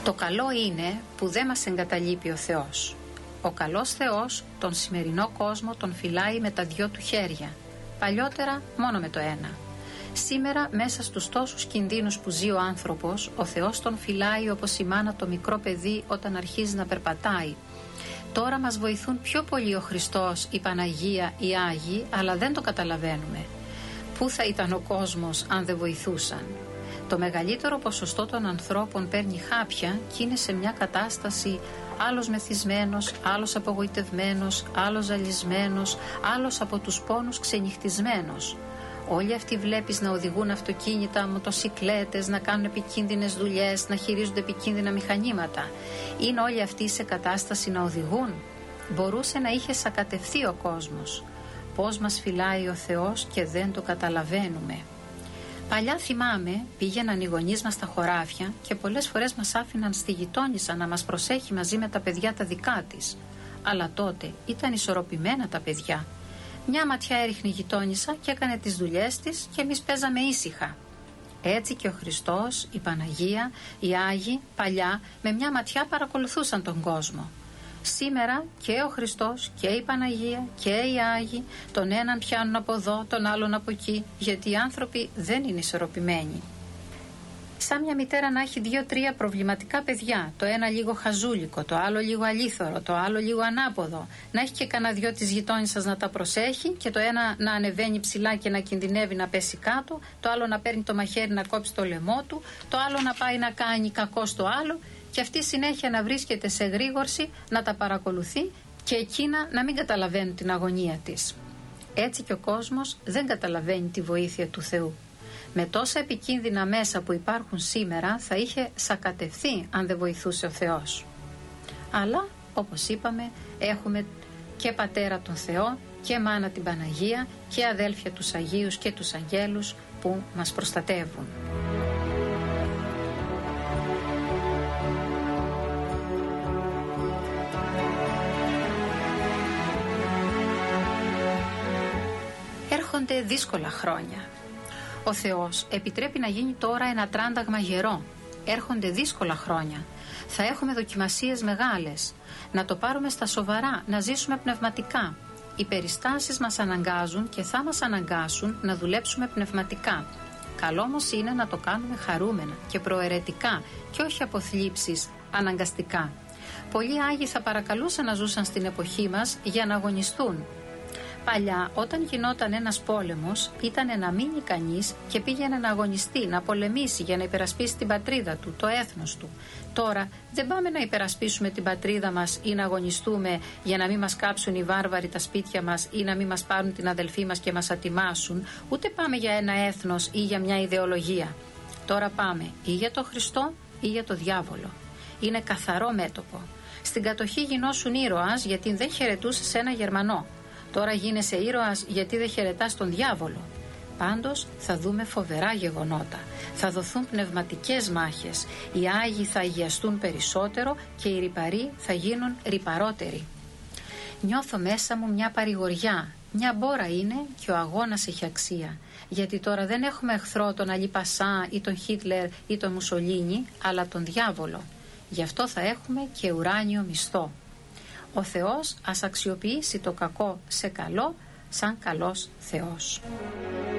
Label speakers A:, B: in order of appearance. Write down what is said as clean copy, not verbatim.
A: Το καλό είναι που δεν μας εγκαταλείπει ο Θεός. Ο καλός Θεός τον σημερινό κόσμο τον φυλάει με τα δυο του χέρια. Παλιότερα μόνο με το ένα. Σήμερα μέσα στους τόσους κινδύνους που ζει ο άνθρωπος, ο Θεός τον φυλάει όπως η μάνα το μικρό παιδί όταν αρχίζει να περπατάει. Τώρα μας βοηθούν πιο πολύ ο Χριστός, η Παναγία, οι Άγιοι, αλλά δεν το καταλαβαίνουμε. Πού θα ήταν ο κόσμος αν δεν βοηθούσαν? Το μεγαλύτερο ποσοστό των ανθρώπων παίρνει χάπια και είναι σε μια κατάσταση άλλος μεθυσμένος, άλλος απογοητευμένος, άλλος ζαλισμένος, άλλος από τους πόνους ξενυχτισμένος. Όλοι αυτοί βλέπεις να οδηγούν αυτοκίνητα, μοτοσικλέτες, να κάνουν επικίνδυνες δουλειές, να χειρίζονται επικίνδυνα μηχανήματα. Είναι όλοι αυτοί σε κατάσταση να οδηγούν? Μπορούσε να είχε σακατευθεί ο κόσμος. Πώς μας φυλάει ο Θεός και δεν το καταλαβαίνουμε. Παλιά θυμάμαι πήγαιναν οι γονείς μας στα χωράφια και πολλές φορές μας άφηναν στη γειτόνισσα να μας προσέχει μαζί με τα παιδιά τα δικά της. Αλλά τότε ήταν ισορροπημένα τα παιδιά. Μια ματιά έριχνε η γειτόνισσα και έκανε τις δουλειές της και εμείς παίζαμε ήσυχα. Έτσι και ο Χριστός, η Παναγία, οι Άγιοι παλιά με μια ματιά παρακολουθούσαν τον κόσμο. Σήμερα και ο Χριστός και η Παναγία και οι Άγιοι τον έναν πιάνουν από εδώ, τον άλλον από εκεί, γιατί οι άνθρωποι δεν είναι ισορροπημένοι. Σαν μια μητέρα να έχει 2-3 προβληματικά παιδιά, το ένα λίγο χαζούλικο, το άλλο λίγο αλήθωρο, το άλλο λίγο ανάποδο, να έχει και κανένα δυο της γειτόνισσας να τα προσέχει και το ένα να ανεβαίνει ψηλά και να κινδυνεύει να πέσει κάτω, το άλλο να παίρνει το μαχαίρι να κόψει το λαιμό του, το άλλο να πάει να κάνει κακό στο άλλο και αυτή συνέχεια να βρίσκεται σε γρήγορση, να τα παρακολουθεί και εκείνα να μην καταλαβαίνουν την αγωνία της. Έτσι και ο κόσμος δεν καταλαβαίνει τη βοήθεια του Θεού. Με τόσα επικίνδυνα μέσα που υπάρχουν σήμερα θα είχε σακατευθεί αν δεν βοηθούσε ο Θεός. Αλλά όπως είπαμε έχουμε και πατέρα τον Θεό και μάνα την Παναγία και αδέλφια τους Αγίους και τους Αγγέλους που μας προστατεύουν. Έρχονται δύσκολα χρόνια. Ο Θεός επιτρέπει να γίνει τώρα ένα τράνταγμα γερό. Έρχονται δύσκολα χρόνια. Θα έχουμε δοκιμασίες μεγάλες. Να το πάρουμε στα σοβαρά, να ζήσουμε πνευματικά. Οι περιστάσεις μας αναγκάζουν και θα μας αναγκάσουν να δουλέψουμε πνευματικά. Καλό όμως είναι να το κάνουμε χαρούμενα και προαιρετικά και όχι από θλίψεις αναγκαστικά. Πολλοί Άγιοι θα παρακαλούσαν να ζούσαν στην εποχή μας για να αγωνιστούν. Παλιά, όταν γινόταν ένας πόλεμος, ήταν να μείνει κανείς και πήγαινε να αγωνιστεί, να πολεμήσει για να υπερασπίσει την πατρίδα του, το έθνος του. Τώρα δεν πάμε να υπερασπίσουμε την πατρίδα μας ή να αγωνιστούμε για να μην μας κάψουν οι βάρβαροι τα σπίτια μας ή να μην μας πάρουν την αδελφή μας και μας ατιμάσουν, ούτε πάμε για ένα έθνος ή για μια ιδεολογία. Τώρα πάμε ή για το Χριστό ή για το διάβολο. Είναι καθαρό μέτωπο. Στην κατοχή γινώσουν ήρωας γιατί δεν χαιρετούσες ένα Γερμανό. Τώρα γίνεσαι ήρωας γιατί δεν χαιρετάς τον διάβολο. Πάντως θα δούμε φοβερά γεγονότα. Θα δοθούν πνευματικές μάχες. Οι Άγιοι θα αγιαστούν περισσότερο και οι ρυπαροί θα γίνουν ρυπαρότεροι. Νιώθω μέσα μου μια παρηγοριά. Μια μπόρα είναι και ο αγώνας έχει αξία. Γιατί τώρα δεν έχουμε εχθρό τον Αλή Πασά ή τον Χίτλερ ή τον Μουσολίνι, αλλά τον διάβολο. Γι' αυτό θα έχουμε και ουράνιο μισθό. Ο Θεός ας αξιοποιήσει το κακό σε καλό σαν καλός Θεός.